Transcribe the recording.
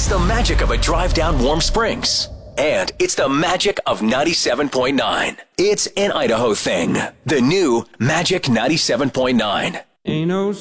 It's the magic of a drive down Warm Springs. And it's the magic of 97.9. It's an Idaho thing. The new Magic 97.9. Ain't no